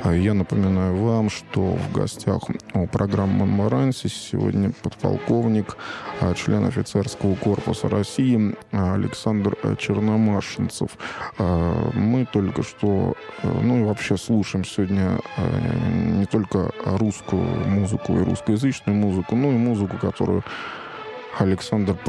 Я напоминаю вам, что в гостях у программы «Монмаранси» сегодня подполковник, член офицерского корпуса России Александр Черномашинцев. Мы только что, ну и вообще слушаем сегодня не только русскую музыку и русскоязычную музыку, но и музыку, которую Александр